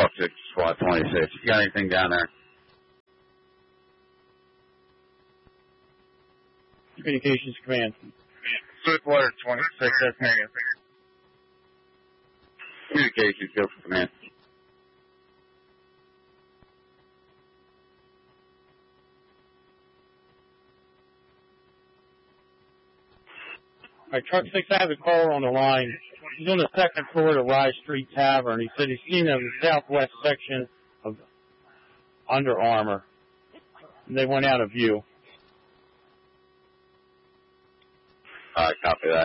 Truck 6, Squad 26. You got anything down there? Communications Command. Swiftwater 26, that's me. Communications, go for command. All right, Truck 6, I have a caller on the line. He's on the second floor of the Rye Street Tavern. He said he's seen the southwest section of Under Armour. And they went out of view. All right, copy that.